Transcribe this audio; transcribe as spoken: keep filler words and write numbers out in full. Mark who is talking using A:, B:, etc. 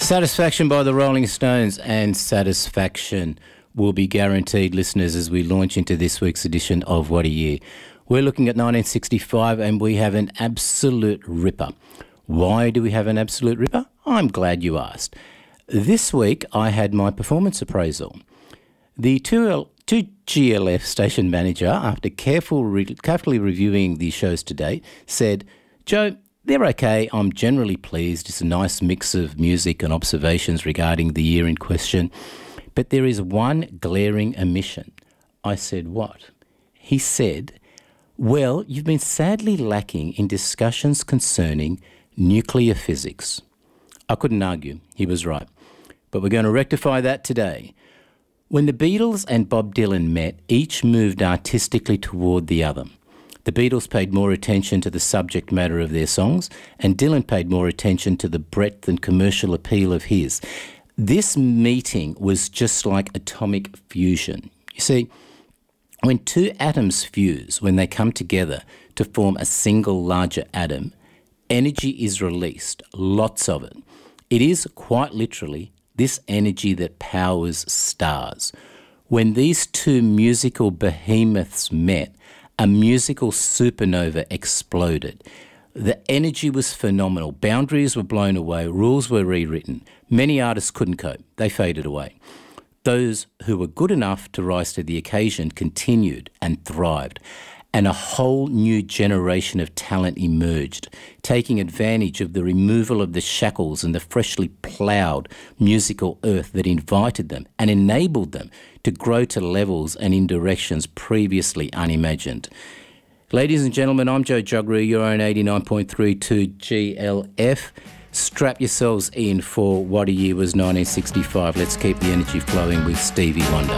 A: Satisfaction by the Rolling Stones, and satisfaction will be guaranteed, listeners, as we launch into this week's edition of What a Year. We're looking at nineteen sixty-five and we have an absolute ripper. Why do we have an absolute ripper? I'm glad you asked. This week I had my performance appraisal. The two G L F station manager, after careful re- carefully reviewing the shows to date, said, "Joe, they're okay. I'm generally pleased. It's a nice mix of music and observations regarding the year in question. But there is one glaring omission." I said, "What?" He said, "Well, you've been sadly lacking in discussions concerning nuclear physics." I couldn't argue. He was right. But we're going to rectify that today. When the Beatles and Bob Dylan met, each moved artistically toward the other. The Beatles paid more attention to the subject matter of their songs, and Dylan paid more attention to the breadth and commercial appeal of his. This meeting was just like atomic fusion. You see, when two atoms fuse, when they come together to form a single larger atom, energy is released, lots of it. It is quite literally this energy that powers stars. When these two musical behemoths met, a musical supernova exploded. The energy was phenomenal. Boundaries were blown away. Rules were rewritten. Many artists couldn't cope. They faded away. Those who were good enough to rise to the occasion continued and thrived. And a whole new generation of talent emerged, taking advantage of the removal of the shackles and the freshly ploughed musical earth that invited them and enabled them to grow to levels and in directions previously unimagined. Ladies and gentlemen, I'm Joe Juggery. You're on eighty-nine point three two G L F. Strap yourselves in for What a Year Was nineteen sixty-five. Let's keep the energy flowing with Stevie Wonder.